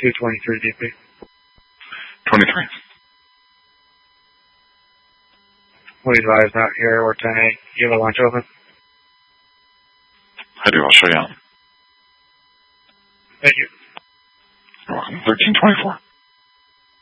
223 DP. 23. Please advise not here or 10-8. You have a lunch open? I do. I'll show you out. Thank you. You're welcome. 1324.